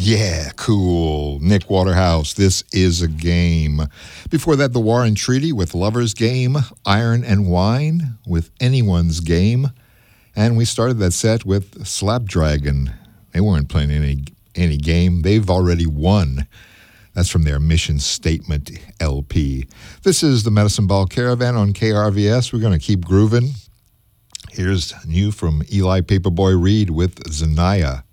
Yeah, cool. Nick Waterhouse, This Is a Game. Before that, The War and Treaty with Lover's Game, Iron and Wine with Anyone's Game. And we started that set with Slapdragon. They weren't playing any game. They've already won. That's from their Mission Statement LP. This is the Medicine Ball Caravan on KRVS. We're going to keep grooving. Here's new from Eli Paperboy Reed with Zanaya.